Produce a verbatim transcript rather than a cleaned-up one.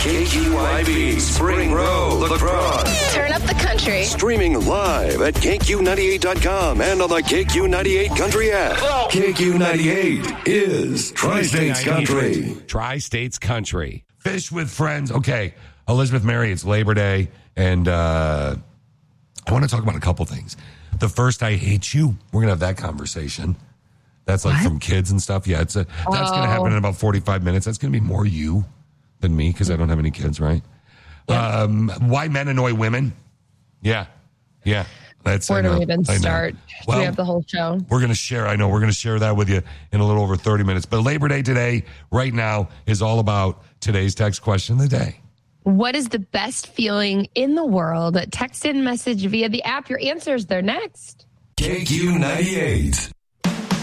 K Q I B, Spring Row, La Crosse. Turn up the country. Streaming live at K Q ninety-eight dot com and on the K Q ninety-eight Country app. K Q ninety-eight is Tri-States Country. Tri-States Country. Fish with friends. Okay, Elizabeth Mary, it's Labor Day, and uh, I want to talk about a couple things. The first, I hate you. We're going to have that conversation. That's like what? From kids and stuff. Yeah, it's a, that's oh. going to happen in about forty-five minutes. That's going to be more you than me because I don't have any kids, right? Yeah. Um, why men annoy women? Yeah, yeah. That's, Where do we even start? Well, do we have the whole show? We're going to share, I know, we're going to share that with you in a little over thirty minutes. But Labor Day today, right now, is all about today's text question of the day. What is the best feeling in the world? Text in message via the app. Your answers, they're next. K Q ninety-eight.